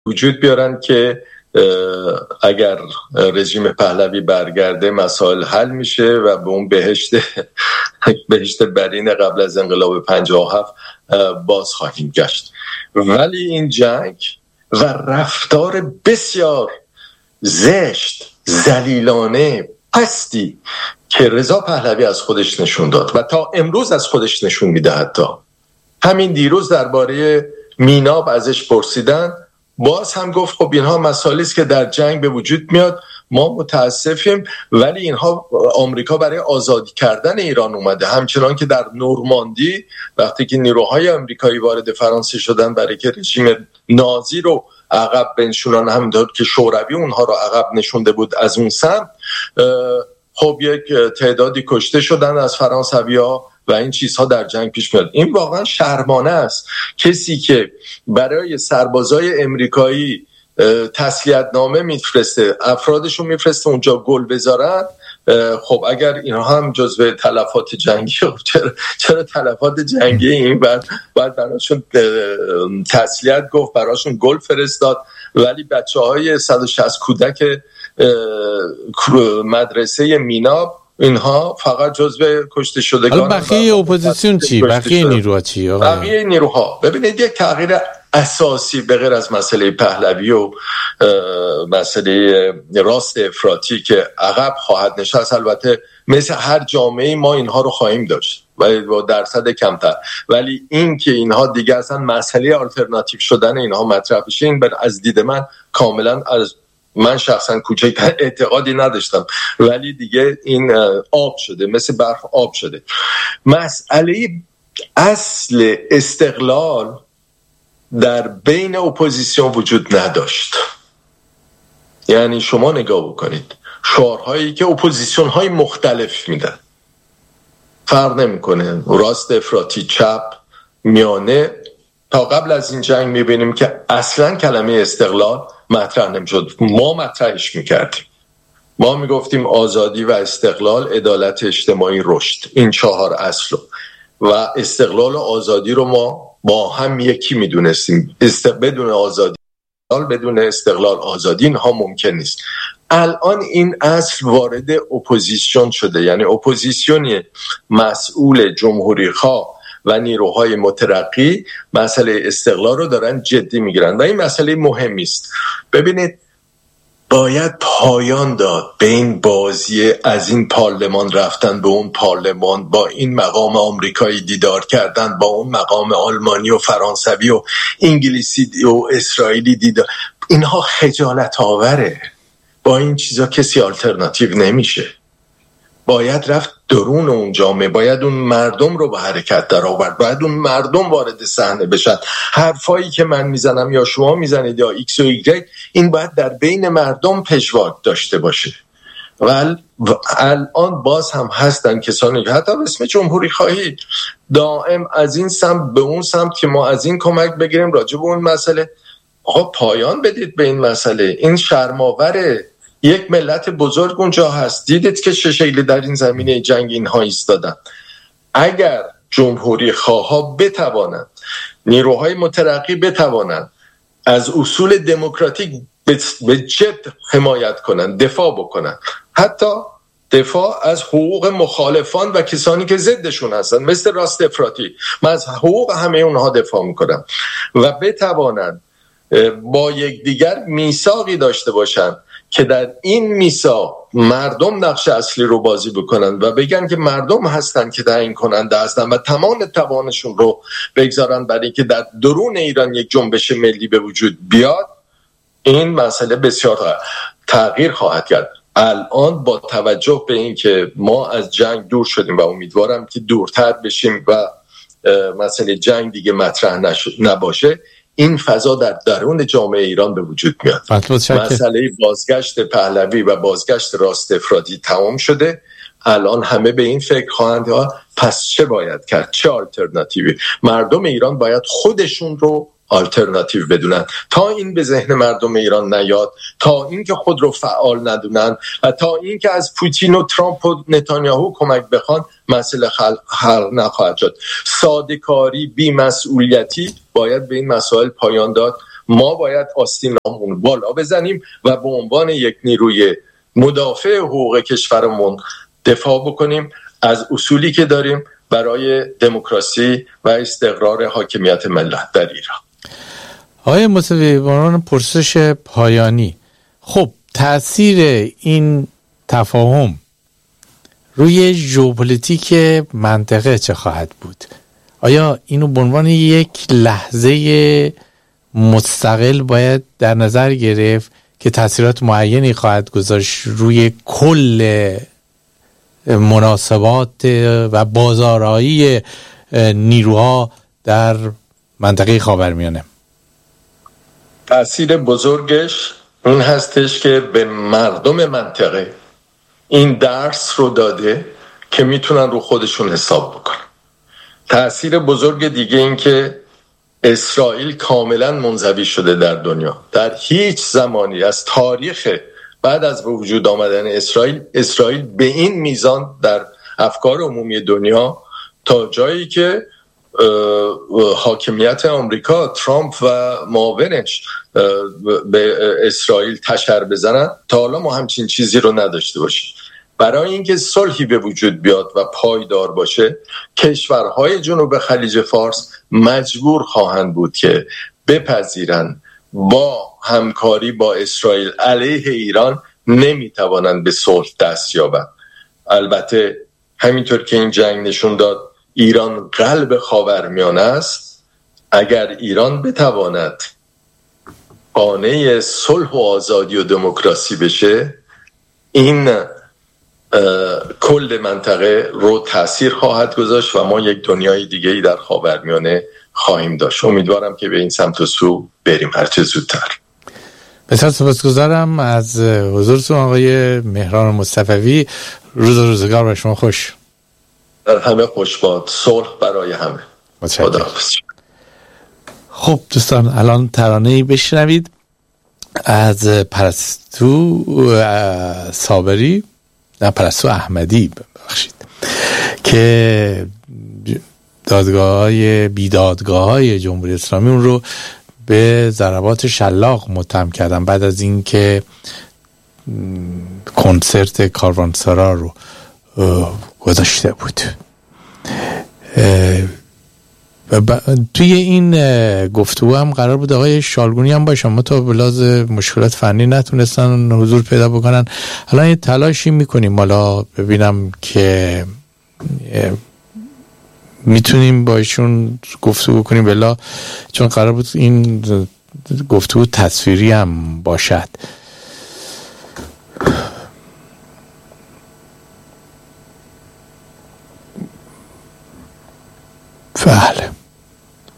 وجود بیارن که اگر رژیم پهلوی برگرده مسائل حل میشه و به اون بهشت برین قبل از انقلاب 57 باز خواهیم گشت. ولی این جنگ و رفتار بسیار زشت، ذلیلانه، پستی که رضا پهلوی از خودش نشون داد و تا امروز از خودش نشون میده، حتی همین دیروز درباره میناب ازش پرسیدن، باز هم گفت خب اینها مسائلی است که در جنگ به وجود میاد، ما متاسفیم، ولی اینها آمریکا برای آزادی کردن ایران اومده. همچنان که در نورماندی وقتی که نیروهای آمریکایی وارد فرانسه شدن برای که رژیم نازی رو عقب بنشونن، همونطور که شوروی اونها رو عقب نشونده بود از اون سمت، خب یک تعدادی کشته شدن از فرانسوی‌ها و این چیزها در جنگ پیش میاد. این واقعا شرمانه است. کسی که برای سربازای امریکایی تسلیت‌نامه میفرسته، افرادشون میفرسته اونجا گل بذارن، خب اگر اینها هم جزو تلفات جنگی، چرا تلفات جنگی این بعد براشون تسلیت گفت، براشون گل فرستاد، ولی بچه‌های 160 کودک مدرسه میناب اینها فقط جزو کشته شدگان. بقیه اپوزیسیون چی؟ بقیه نیروها چی؟ بقیه نیروها ببینید یک تغییر اساسی به غیر از مسئله پهلوی و مسئله راست افراطی که عقب خواهد نشست، البته مثل هر جامعه ما اینها رو خواهیم داشت ولی با درصد کمتر، ولی این که اینها دیگه اصلا مسئله آلترناتیو شدن اینها مطرح بشه، این از دید من کاملا، از من شخصا کوچکتر اعتقادی نداشتم، ولی دیگه این آب شده، مثل برف آب شده. مسئله اصل استقلال در بین اپوزیسیون وجود نداشت. یعنی شما نگاه بکنید شعارهایی که اپوزیسیون های مختلف میدن، فرق نمیکنه راست، افراطی، چپ، میانه، تا قبل از این جنگ میبینیم که اصلا کلمه استقلال مطرح نمیشد. ما مطرحش میکردیم، ما میگفتیم آزادی و استقلال، عدالت اجتماعی، رشد، این 4 اصل و استقلال و آزادی رو ما با هم یکی میدونستیم. بدون آزادی، بدون استقلال آزادی اینها ممکن نیست. الان این اصل وارد اپوزیسیون شده، یعنی اپوزیسیونی مسئول جمهوری خواه و نیروهای مترقی مسئله استقلال رو دارن جدی میگیرن و این مسئله مهمی است. ببینید باید پایان داد به این بازی از این پارلمان رفتن به اون پارلمان، با این مقام آمریکایی دیدار کردن، با اون مقام آلمانی و فرانسوی و انگلیسی و اسرائیلی دیدار. اینها خجالت آوره. با این چیزا کسی آلترناتیو نمیشه. باید رفت درون اون جامعه، باید اون مردم رو به حرکت در آورد، باید اون مردم وارد صحنه بشن. حرفایی که من میزنم یا شما میزنید یا ایکس و ایگرگ، این باید در بین مردم پژواک داشته باشه. و الان باز هم هستن کسانی که حتی به اسم جمهوری خواهی دائم از این سمت به اون سمت که ما از این کمک بگیریم راجع به اون مسئله. خب پایان بدید به این مسئله. این شرم‌آوره. یک ملت بزرگ اونجا هست. دیدید که چه شکلی در این زمینه جنگ اینها ایستادن. اگر جمهوری خواها بتوانند، نیروهای مترقی بتوانند از اصول دموکراتیک به جد حمایت کنند، دفاع بکنند، حتی دفاع از حقوق مخالفان و کسانی که ضدشون هستن، مثل راست افراطی، من از حقوق همه اونها دفاع میکنم، و بتوانند با یکدیگر میثاقی داشته باشند که در این میثاق مردم نقش اصلی رو بازی بکنن و بگن که مردم هستن که تعیین کننده هستن و تمام توانشون رو بگذارن برای که در درون ایران یک جنبش ملی به وجود بیاد. این مسئله بسیار تغییر خواهد کرد. الان با توجه به این که ما از جنگ دور شدیم و امیدوارم که دورتر بشیم و مسئله جنگ دیگه مطرح نباشه، این فضا در درون جامعه ایران به وجود میاد. مسئله بازگشت پهلوی و بازگشت راست افراطی تمام شده. الان همه به این فکر خواهند ها پس چه باید کرد، چه آلترناتیوی. مردم ایران باید خودشون رو آلترناتیو بدونن. تا این به ذهن مردم ایران نیاد، تا این که خود رو فعال ندونن و تا این که از پوتین و ترامپ و نتانیاهو کمک بخوان، مسئله حل نخواهد شد. ساده‌کاری، بی‌مسئولیتی، باید به این مسائل پایان داد. ما باید آستینامون بالا بزنیم و به عنوان یک نیروی مدافع حقوق کشورمون دفاع بکنیم از اصولی که داریم برای دموکراسی و استقرار حاکمیت ملت در ایران. آقای موسوی، باران پرسش پایانی، خب تأثیر این تفاهم روی ژئوپلیتیک منطقه چه خواهد بود؟ آیا اینو به عنوان یک لحظه مستقل باید در نظر گرفت که تأثیرات معینی خواهد گذاشت روی کل مناسبات و بازارایی نیروها در منطقه خاورمیانه؟ تأثیر بزرگش این هستش که به مردم منطقه این درس رو داده که میتونن رو خودشون حساب بکنن. تأثیر بزرگ دیگه این که اسرائیل کاملا منزوی شده در دنیا. در هیچ زمانی از تاریخ بعد از به وجود آمدن اسرائیل به این میزان در افکار عمومی دنیا تا جایی که حاکمیت آمریکا، ترامپ و معاونش به اسرائیل تشر بزنن، تا حالا ما همچین چیزی رو نداشته باشیم. برای اینکه صلحی به وجود بیاد و پایدار باشه، کشورهای جنوب خلیج فارس مجبور خواهند بود که بپذیرن با همکاری با اسرائیل علیه ایران نمیتوانند به صلح دست یابند. البته همینطور که این جنگ نشون داد ایران قلب خاورمیانه است. اگر ایران بتواند قانع صلح و آزادی و دموکراسی بشه، این کل منطقه رو تأثیر خواهد گذاشت و ما یک دنیای دیگه‌ای در خاورمیانه خواهیم داشت. امیدوارم که به این سمت و سو بریم هرچه زودتر. بسیار سپاسگزارم از حضورتون آقای مهران مصطفوی. روزگار به شما خوش. در همه خوش باد. صلح برای همه. خداحافظ. خب دوستان، الان ترانه‌ای بشنوید از پرستو صابری، نه پرستو احمدی ببخشید، که بیدادگاه‌های جمهوری اسلامی اون رو به ضربات شلاق متهم کردن بعد از اینکه کنسرت کاروانسرا رو گذاشته بود. توی این گفتگو هم قرار بود آقای شالگونی هم باشن، اما تا بلاز مشکلات فنی نتونستن حضور پیدا بکنن. الان یه تلاشی میکنیم، حالا ببینم که میتونیم با ایشون گفتگو کنیم، بلا چون قرار بود این گفتگو تصویری هم باشد. بله.